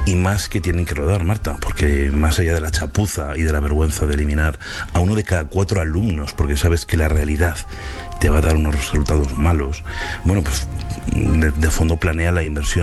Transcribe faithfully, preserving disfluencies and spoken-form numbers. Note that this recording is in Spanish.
y más que tienen que rodar, Marta, porque más allá de la chapuza y de la vergüenza de eliminar a uno de cada cuatro alumnos, porque sabes que la realidad te va a dar unos resultados malos, bueno, pues de, de fondo planea la inversión